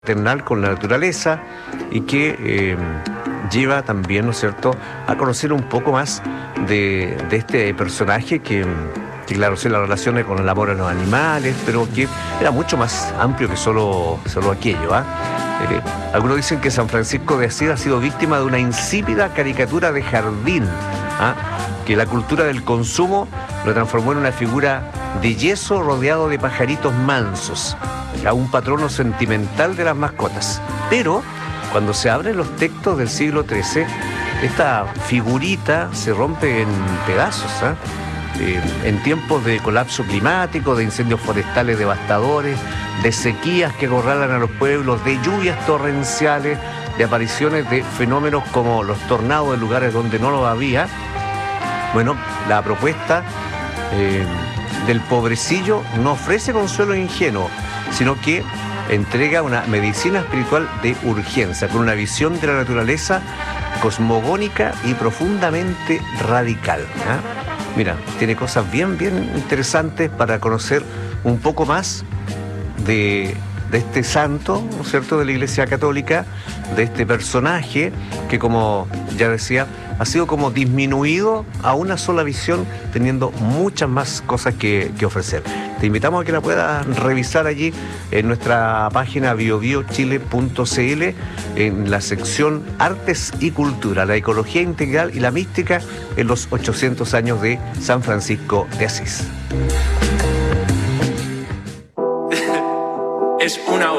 fraternal con la naturaleza y que lleva también, ¿no es cierto?, a conocer un poco más de este personaje que claro, se la relaciona con el amor a los animales, pero que era mucho más amplio que solo aquello, ¿ah? Algunos dicen que San Francisco de Asís ha sido víctima de una insípida caricatura de jardín, ¿ah? Que la cultura del consumo lo transformó en una figura de yeso rodeado de pajaritos mansos, a un patrono sentimental de las mascotas. Pero cuando se abren los textos del siglo XIII, esta figurita se rompe en pedazos, ¿eh? En tiempos de colapso climático, de incendios forestales devastadores, de sequías que acorralan a los pueblos, de lluvias torrenciales, de apariciones de fenómenos como los tornados en lugares donde no lo había. Bueno, la propuesta del pobrecillo no ofrece consuelo ingenuo, sino que entrega una medicina espiritual de urgencia, con una visión de la naturaleza cosmogónica y profundamente radical, ¿eh? Mira, tiene cosas bien interesantes para conocer un poco más de este santo, ¿no es cierto?, de la Iglesia Católica, de este personaje que, como ya decía, ha sido como disminuido a una sola visión, teniendo muchas más cosas que ofrecer. Te invitamos a que la puedas revisar allí en nuestra página biobiochile.cl, en la sección Artes y Cultura, la ecología integral y la mística en los 800 años de San Francisco de Asís.